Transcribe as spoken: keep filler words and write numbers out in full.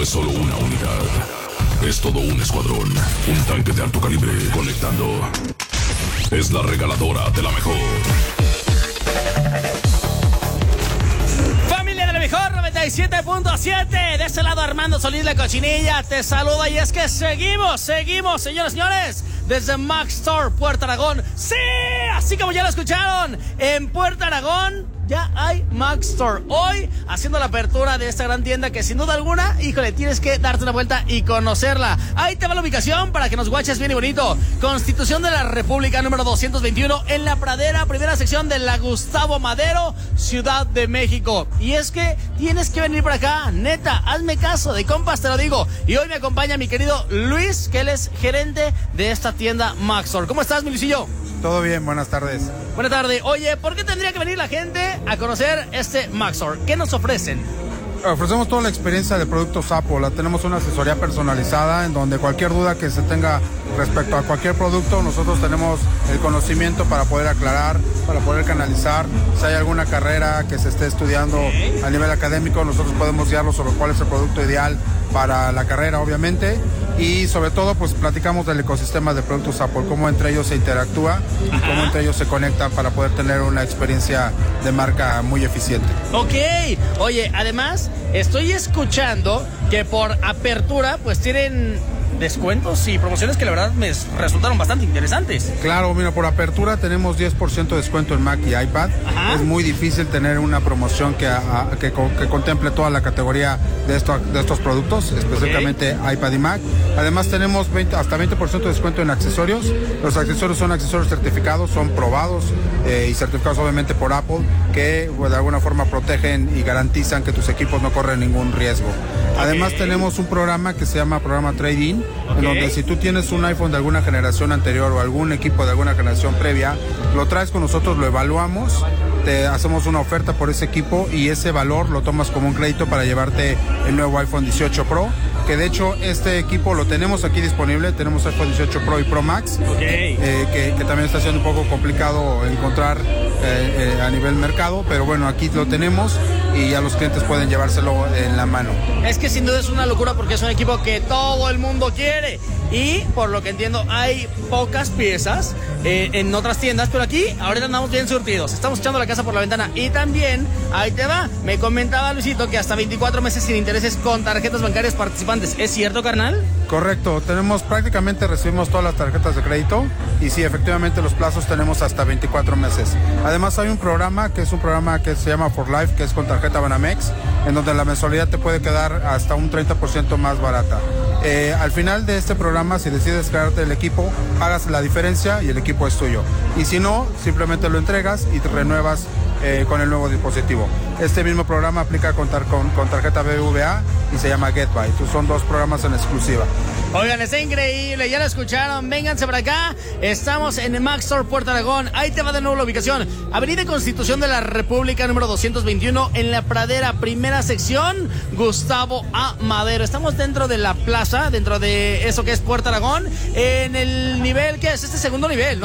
es solo una unidad. Es todo un escuadrón. Un tanque de alto calibre conectando. Es la regaladora de la mejor. Familia de la mejor noventa y siete punto siete. De ese lado Armando Solís, la cochinilla, te saluda. Y es que seguimos, seguimos, señores, señores. Desde Max Store, Puerto Aragón. ¡Sí! Así como ya lo escucharon, en Puerto Aragón ya hay Max Store. Hoy haciendo la apertura de esta gran tienda que sin duda alguna, híjole, tienes que darte una vuelta y conocerla. Ahí te va la ubicación para que nos guaches bien y bonito. Constitución de la República número doscientos veintiuno en La Pradera, primera sección de la Gustavo Madero, Ciudad de México. Y es que tienes que venir para acá, neta, hazme caso, de compas te lo digo. Y hoy me acompaña mi querido Luis, que él es gerente de esta tienda Max Store. ¿Cómo estás, mi Luisillo? Todo bien, buenas tardes. Buenas tardes. Oye, ¿por qué tendría que venir la gente a conocer este Max Store? ¿Qué nos ofrecen? Ofrecemos toda la experiencia de productos Apple. Tenemos una asesoría personalizada en donde cualquier duda que se tenga respecto a cualquier producto, nosotros tenemos el conocimiento para poder aclarar, para poder canalizar. Si hay alguna carrera que se esté estudiando okay. a nivel académico, nosotros podemos guiarlos sobre cuál es el producto ideal para la carrera, obviamente. Y sobre todo, pues platicamos del ecosistema de productos Apple, cómo entre ellos se interactúa y Ajá. cómo entre ellos se conectan para poder tener una experiencia de marca muy eficiente. Ok, oye, además estoy escuchando que por apertura pues tienen descuentos y promociones que la verdad me resultaron bastante interesantes. Claro, mira, por apertura tenemos diez por ciento de descuento en Mac y iPad. Ajá. Es muy difícil tener una promoción que, a, que, que contemple toda la categoría de, esto, de estos productos, específicamente okay. iPad y Mac. Además tenemos veinte, hasta veinte por ciento de descuento en accesorios. Los accesorios son accesorios certificados, son probados eh, y certificados obviamente por Apple, que pues, de alguna forma protegen y garantizan que tus equipos no corren ningún riesgo. Además okay. tenemos un programa que se llama programa Trade-in, okay. en donde si tú tienes un iPhone de alguna generación anterior o algún equipo de alguna generación previa, lo traes con nosotros, lo evaluamos, te hacemos una oferta por ese equipo y ese valor lo tomas como un crédito para llevarte el nuevo iPhone dieciocho Pro, que de hecho este equipo lo tenemos aquí disponible, tenemos iPhone dieciocho Pro y Pro Max, okay. eh, que, que también está siendo un poco complicado encontrar eh, eh, a nivel mercado, pero bueno, aquí lo tenemos y ya los clientes pueden llevárselo en la mano. Es que sin duda es una locura porque es un equipo que todo el mundo quiere y por lo que entiendo hay pocas piezas eh, en otras tiendas, pero aquí ahorita andamos bien surtidos, estamos echando la casa por la ventana. Y también, ahí te va, me comentaba Luisito que hasta veinticuatro meses sin intereses con tarjetas bancarias participantes. ¿Es cierto, carnal? Correcto, tenemos prácticamente, recibimos todas las tarjetas de crédito y sí, efectivamente los plazos tenemos hasta veinticuatro meses. Además hay un programa que es un programa que se llama For Life, que es con tarjeta Banamex, en donde la mensualidad te puede quedar hasta un treinta por ciento más barata. Eh, al final de este programa, si decides quedarte el equipo, hagas la diferencia y el equipo es tuyo. Y si no, simplemente lo entregas y te renuevas eh, con el nuevo dispositivo. Este mismo programa aplica con, tar con, con tarjeta B B V A y se llama GetBuy. Son dos programas en exclusiva. Oigan, está increíble, ya lo escucharon, vénganse para acá. Estamos en el Max Store Puerto Aragón. Ahí te va de nuevo la ubicación. Avenida Constitución de la República número doscientos veintiuno en La Pradera, primera sección, Gustavo A. Madero. Estamos dentro de la plaza, dentro de eso que es Puerto Aragón, en el nivel que es este segundo nivel, ¿no?